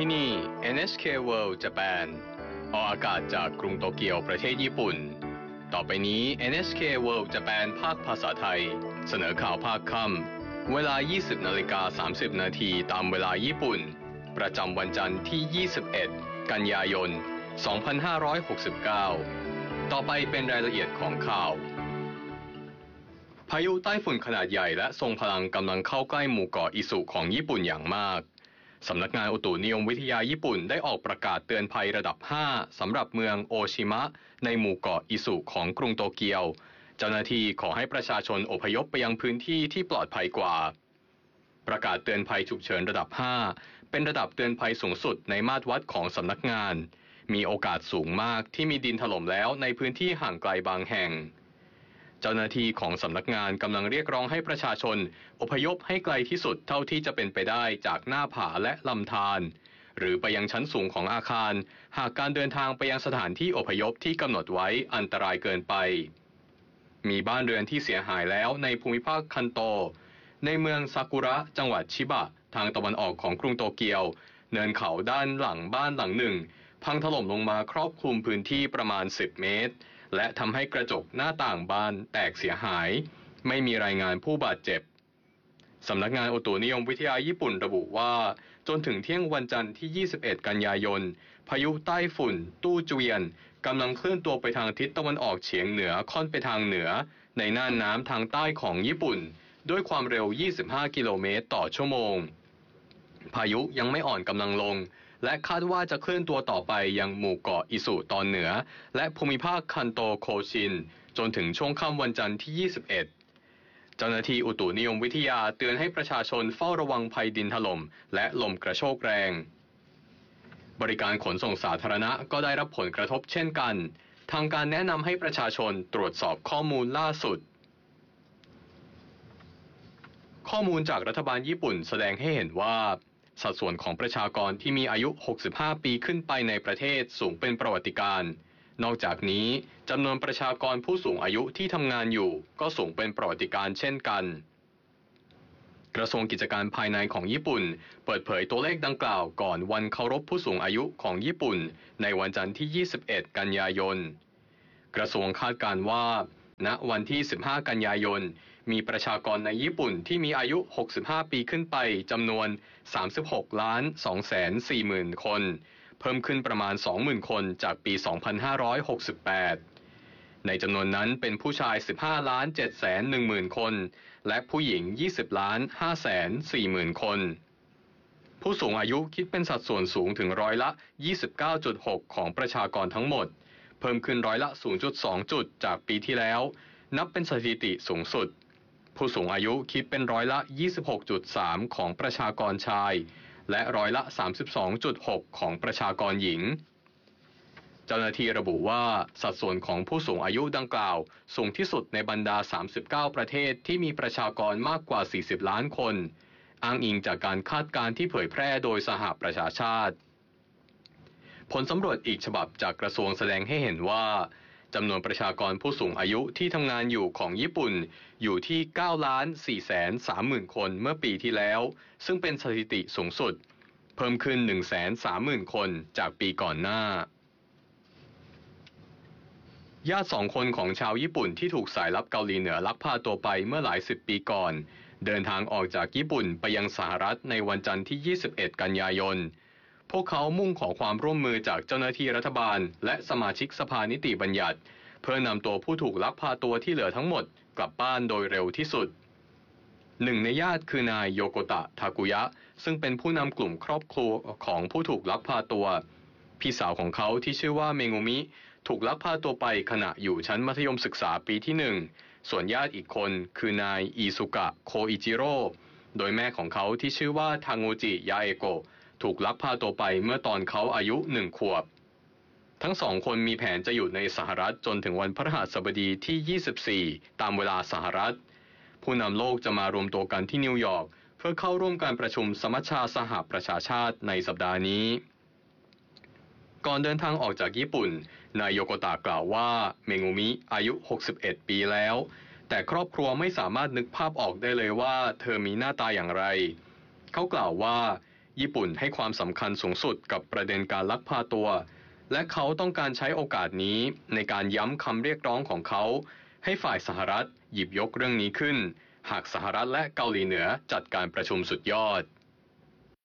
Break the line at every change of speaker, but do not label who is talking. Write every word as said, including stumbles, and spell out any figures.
ที่นี่ เอ็น เอช เค World Japan ออกอากาศจากกรุงโตเกียวประเทศญี่ปุ่นต่อไปนี้ เอ็น เอช เค World Japan ภาคภาษาไทยเสนอข่าวภาคค่ำเวลา ยี่สิบนาฬิกาสามสิบนาทีตามเวลาญี่ปุ่นประจำวันจันทร์ที่ ยี่สิบเอ็ดกันยายนสองพันห้าร้อยหกสิบเก้าต่อไปเป็นรายละเอียดของข่าวพายุใต้ฝุ่นขนาดใหญ่และทรงพลังกำลังเข้าใกล้หมู่เกาะอิสุของญี่ปุ่นอย่างมากสำนักงานอุตุนิยมวิทยาญี่ปุ่นได้ออกประกาศเตือนภัยระดับห้าสำหรับเมืองโอชิมะในหมู่เกาะอิสุของกรุงโตเกียวเจ้าหน้าที่ขอให้ประชาชนอพยพไปยังพื้นที่ที่ปลอดภัยกว่าประกาศเตือนภัยฉุกเฉินระดับห้าเป็นระดับเตือนภัยสูงสุดในมาตรวัดของสำนักงานมีโอกาสสูงมากที่มีดินถล่มแล้วในพื้นที่ห่างไกลบางแห่งเจ้าหน้าที่ของสำนักงานกำลังเรียกร้องให้ประชาชนอพยพให้ไกลที่สุดเท่าที่จะเป็นไปได้จากหน้าผาและลำธารหรือไปยังชั้นสูงของอาคารหากการเดินทางไปยังสถานที่อพยพที่กำหนดไว้อันตรายเกินไปมีบ้านเรือนที่เสียหายแล้วในภูมิภาคคันโตในเมืองซากุระจังหวัดชิบะทางตะวันออกของกรุงโตเกียวเนินเขาด้านหลังบ้านหลังหนึ่งพังถล่มลงมาครอบคลุมพื้นที่ประมาณสิบเมตรและทำให้กระจกหน้าต่างบานแตกเสียหายไม่มีรายงานผู้บาดเจ็บสำนักงานอุตุนิยมวิทยาญี่ปุ่นระบุว่าจนถึงเที่ยงวันจันทร์ที่ยี่สิบเอ็ดกันยายนพายุใต้ฝุ่นตู้เจวียนกำลังเคลื่อนตัวไปทางทิศตะวันออกเฉียงเหนือค่อนไปทางเหนือในน่านน้ำทางใต้ของญี่ปุ่นด้วยความเร็วยี่สิบห้ากิโลเมตรต่อชั่วโมงพายุยังไม่อ่อนกำลังลงและคาดว่าจะเคลื่อนตัวต่อไปยังหมู่เกาะอิสุตอนเหนือและภูมิภาคคันโตโคชินจนถึงช่วงค่ำวันจันทร์ที่ยี่สิบเอ็ดเจ้าหน้าที่อุตุนิยมวิทยาเตือนให้ประชาชนเฝ้าระวังภัยดินถล่มและลมกระโชกแรงบริการขนส่งสาธารณะก็ได้รับผลกระทบเช่นกันทางการแนะนำให้ประชาชนตรวจสอบข้อมูลล่าสุดข้อมูลจากรัฐบาลญี่ปุ่นแสดงให้เห็นว่าสัดส่วนของประชากรที่มีอายุหกสิบห้าปีขึ้นไปในประเทศสูงเป็นประวัติการณ์นอกจากนี้จำนวนประชากรผู้สูงอายุที่ทำงานอยู่ก็สูงเป็นประวัติการณ์เช่นกันกระทรวงกิจการภายในของญี่ปุ่นเปิดเผยตัวเลขดังกล่าวก่อนวันเคารพผู้สูงอายุของญี่ปุ่นในวันจันทร์ที่ยี่สิบเอ็ดกันยายนกระทรวงคาดการณ์ว่าณวันที่สิบห้ากันยายนมีประชากรในญี่ปุ่นที่มีอายุหกสิบห้าปีขึ้นไปจำนวน สามสิบหกล้านสองแสนสี่หมื่น คนเพิ่มขึ้นประมาณ สองหมื่น คนจากปี สองพันห้าร้อยหกสิบแปดในจำนวนนั้นเป็นผู้ชาย สิบห้าล้านเจ็ดแสนหนึ่งหมื่น คนและผู้หญิง ยี่สิบล้านห้าแสนสี่หมื่น คนผู้สูงอายุคิดเป็นสัดส่วนสูงถึงร้อยละ ยี่สิบเก้าจุดหก ของประชากรทั้งหมดเพิ่มขึ้นร้อยละ ศูนย์จุดสอง จุดจากปีที่แล้วนับเป็นสถิติสูงสุดผู้สูงอายุคิดเป็นร้อยละ ยี่สิบหกจุดสาม ของประชากรชายและร้อยละ สามสิบสองจุดหก ของประชากรหญิงเจ้าหน้าที่ระบุว่าสัดส่วนของผู้สูงอายุดังกล่าวสูงที่สุดในบรรดาสามสิบเก้าประเทศที่มีประชากรมากกว่าสี่สิบล้านคนอ้างอิงจากการคาดการณ์ที่เผยแพร่โดยสหประชาชาติผลสำรวจอีกฉบับจากกระทรวงแสดงให้เห็นว่าจำนวนประชากรผู้สูงอายุที่ทำงานอยู่ของญี่ปุ่นอยู่ที่ เก้าล้านสี่แสนสามหมื่น คนเมื่อปีที่แล้วซึ่งเป็นสถิติสูงสุดเพิ่มขึ้น หนึ่งแสนสามหมื่น คนจากปีก่อนหน้าญาติสองคนของชาวญี่ปุ่นที่ถูกสายลับเกาหลีเหนือลักพาตัวไปเมื่อหลายสิบปีก่อนเดินทางออกจากญี่ปุ่นไปยังสหรัฐในวันจันทร์ที่ยี่สิบเอ็ดกันยายนพวกเขามุ่งขอความร่วมมือจากเจ้าหน้าที่รัฐบาลและสมาชิกสภานิติบัญญัติเพื่อนำตัวผู้ถูกลักพาตัวที่เหลือทั้งหมดกลับบ้านโดยเร็วที่สุดหนึ่งในญาติคือนายโยโกตะทากุยะซึ่งเป็นผู้นำกลุ่มครอบครัวของผู้ถูกลักพาตัวพี่สาวของเขาที่ชื่อว่าเมงุมิถูกลักพาตัวไปขณะอยู่ชั้นมัธยมศึกษาปีที่หนึ่งส่วนญาติอีกคนคือนายอิซุกะโคอิจิโร่โดยแม่ของเขาที่ชื่อว่าทางูจิยาเอโกะถูกลักพาตัวไปเมื่อตอนเขาอายุหนึ่งขวบทั้งสองคนมีแผนจะอยู่ในสหรัฐจนถึงวันพฤหัสบดีที่ยี่สิบสี่ตามเวลาสหรัฐผู้นำโลกจะมารวมตัวกันที่นิวยอร์กเพื่อเข้าร่วมการประชุมสมัชชาสหประชาชาติในสัปดาห์นี้ก่อนเดินทางออกจากญี่ปุ่นนายโยโกตะกล่าวว่าเมงุมิอายุหกสิบเอ็ดปีแล้วแต่ครอบครัวไม่สามารถนึกภาพออกได้เลยว่าเธอมีหน้าตาอย่างไรเขากล่าวว่าญี่ปุ่นให้ความสำคัญสูงสุดกับประเด็นการลักพาตัวและเขาต้องการใช้โอกาสนี้ในการย้ำคำเรียกร้องของเขาให้ฝ่ายสหรัฐหยิบยกเรื่องนี้ขึ้นหากสหรัฐและเกาหลีเหนือจัดการประชุมสุดยอด